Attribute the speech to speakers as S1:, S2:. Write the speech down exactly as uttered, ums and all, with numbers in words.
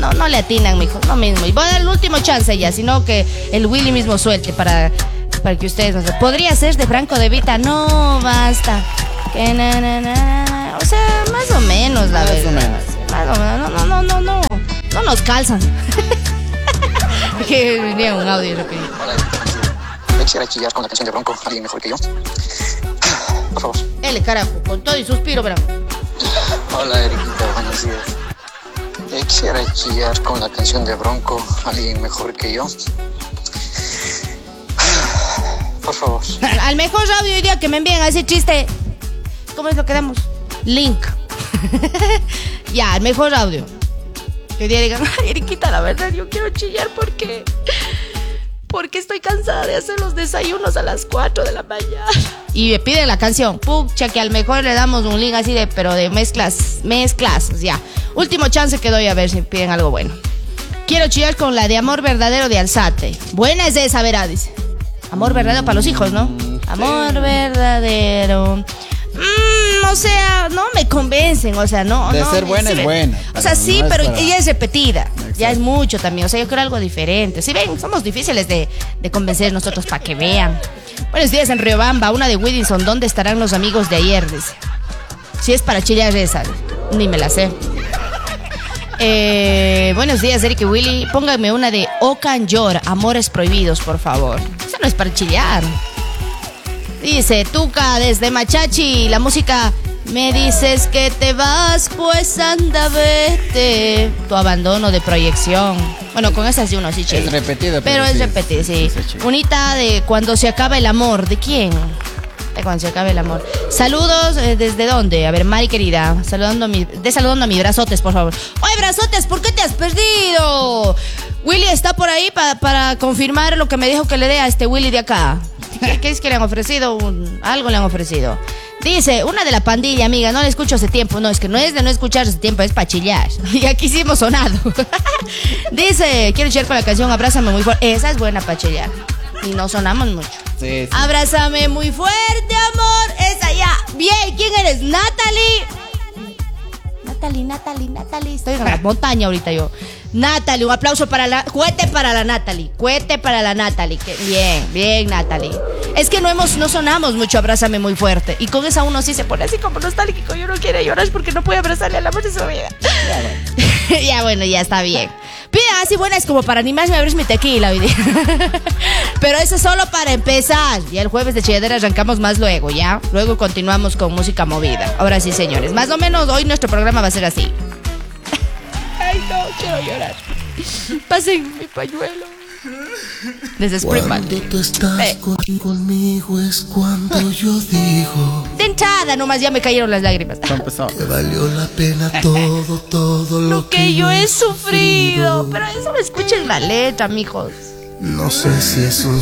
S1: no, no le atinan, mijo, no mismo. Y voy a dar el último chance ya, sino que el Willy mismo suelte para, para que ustedes no se... Podría ser de Franco De Vita, no, basta. Que na, na, na. O sea, más o menos, la
S2: más
S1: verdad.
S2: O menos.
S1: Más o menos. No, no, no, no, no. No nos calzan. Que venía un audio rápido.
S3: Me quisiera chillar con la canción de Bronco, alguien mejor que yo. Por favor.
S1: Dele, carajo, con todo y suspiro, bravo.
S3: Hola, Eriquita, buenos días. Me quisiera chillar con la canción de Bronco, alguien mejor que yo. Por favor.
S1: Al, al mejor audio hoy día que me envíen a ese chiste. ¿Cómo es lo que damos? Link. Ya, el mejor audio. Que hoy día digan, ay, Eriquita, la verdad, yo quiero chillar porque... Porque estoy cansada de hacer los desayunos a las cuatro de la mañana. Y me piden la canción. Pucha, que al mejor le damos un link así de, pero de mezclas, mezclas, ya. Último chance que doy a ver si piden algo bueno. Quiero chillar con la de Amor Verdadero de Alzate. Buena es esa, verá, dice. Amor verdadero para los hijos, ¿no? Amor verdadero. Mmm, o sea, no me convencen, o sea, no.
S2: De
S1: no,
S2: ser buena
S1: sí,
S2: es buena.
S1: O sea, sí,
S2: no
S1: pero
S2: para...
S1: ella es repetida.
S2: Exacto.
S1: Ya es mucho también. O sea, yo quiero algo diferente. Si ven, somos difíciles de, de convencer nosotros para que vean. Buenos días en Riobamba, una de Willinson. ¿Dónde estarán los amigos de ayer? Dice. Si es para chillar esa, ni me la sé. Eh, buenos días, Eric y Willy. Pónganme una de Ocan Yor, Amores Prohibidos, por favor. Esa no es para chillar. Dice Tuca desde Machachi, la música. Me dices que te vas, pues anda, vete. Tu abandono de Proyección. Bueno, con esa sí uno sí chilla.
S2: Es repetido,
S1: pero, pero es
S2: sí,
S1: repetido, sí.
S2: sí, sí.
S1: Unita de Cuando se acaba el amor. ¿De quién? De Cuando se acabe el amor. Saludos, eh, ¿desde dónde? A ver, Mari querida, saludando a mi, de saludando a mis brazotes, por favor. Oye, brazotes, ¿por qué te has perdido? Willy está por ahí pa, para confirmar lo que me dijo que le dé a este Willy de acá. ¿Qué, qué es que le han ofrecido? Un, algo le han ofrecido. Dice, una de la pandilla, amiga, no la escucho hace tiempo. No, es que no es de no escuchar hace tiempo, es para chillar. Y aquí sí hemos sonado. Dice, quiero chillar con la canción Abrázame Muy Fuerte. Esa es buena para chillar. Y no sonamos mucho.
S2: Sí, sí.
S1: Abrázame muy fuerte, amor. Esa ya. Bien, ¿quién eres? Natalie. Natalie, Natalie, Natalie. Estoy en la montaña ahorita yo. Natalie, un aplauso para la... Cohete para la Natalie. Cohete para la Natalie. Que... Bien, bien, Natalie. Es que no hemos, no sonamos mucho Abrázame Muy Fuerte. Y con esa uno sí se pone así como nostálgico. Yo no quiero llorar porque no puede abrazarle al amor de su vida. Ya bueno, ya, bueno, ya está bien. Pide así buena es como para animarme a abrir mi tequila hoy día. Pero eso es solo para empezar. Ya el jueves de chilladera arrancamos más luego, ¿ya? Luego continuamos con música movida. Ahora sí, señores. Más o menos hoy nuestro programa va a ser así. Ay, no, quiero llorar. Pasen mi pañuelo. Desde Springman.
S4: Cuando tú estás eh. con, conmigo es cuando yo digo
S1: de entrada nomás ya me cayeron las lágrimas.
S4: Que valió la pena todo, todo lo,
S1: lo que, que yo he sufrido. sufrido. Pero eso lo escuchen la letra, mijos.
S4: No sé si es un